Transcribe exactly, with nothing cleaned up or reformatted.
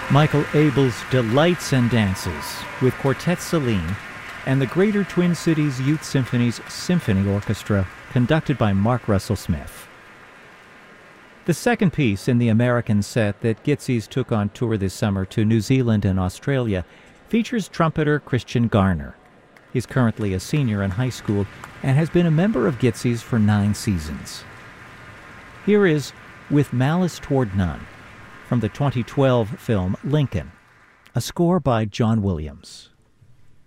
Michael Abels delights and dances with Quartet Celine and the Greater Twin Cities Youth Symphony's Symphony Orchestra, conducted by Mark Russell Smith. The second piece in the American set that Gitzies took on tour this summer to New Zealand and Australia features trumpeter Christian Garner. He's currently a senior in high school and has been a member of Gitzies for nine seasons. Here is With Malice Toward None, from the twenty twelve film Lincoln, a score by John Williams.